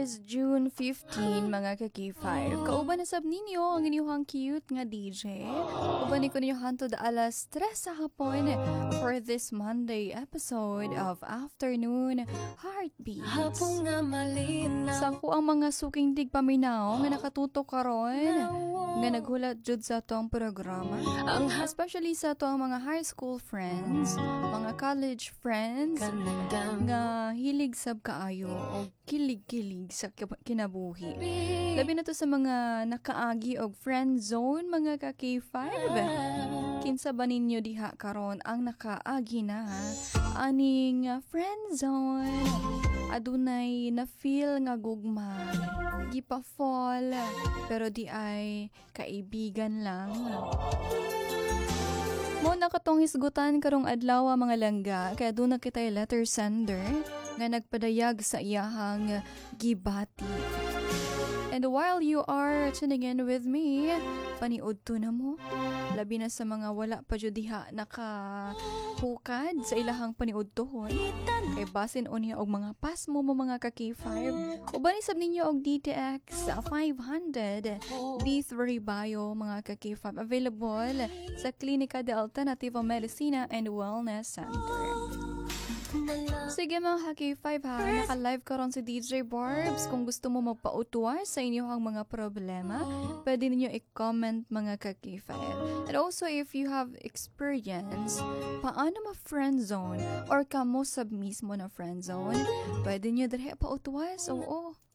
is June 15, mga ka-K5. Kauban na sab ninyo ang inyong cute nga DJ. Uban ni ko ninyo hantod alas 3 sa hapon for this Monday episode of Afternoon Heartbeats. Sa ko ang mga suking tigpaminaw nga nakatuto karon nga naghulat jud sa atong programa. Especially sa atong mga high school friends, mga college friends nga hilig sab kaayo o kilig-kilig sa kinabuhi. Labi na to sa mga nakaagi og friend zone, mga ka-K5. Kinsa ba ninyo diha karon ang nakaagi na aning friend zone? Adunay na feel nga gugma, gipa-fall, pero di ay kaibigan lang. Mo na katong hisgutan karong adlaw mga langga, kaya doon na kita'y letter sender nga nagpadayag sa iyahang gibati. And while you are tuning in with me, paniod to na mo. Labi na sa mga wala pa jud diha nakahukad sa ilahang paniud tuhon. Kay basin unya og mga pass mo mga ka-K5. Uban isab ninyo og DTX 500 B3 Bio mga ka-K5 available sa Klinika de Alternativa Medicina and Wellness Center. Sige mga K5 ha, naka-live karon si DJ Barbs. Kung gusto mo magpautuwar sa inyong mga problema, pwede ninyo i-comment mga K5. And also if you have experience, paano ma-friend zone or kamo sab mismo na friend zone, pwede nyo dali pautuwas. Oo,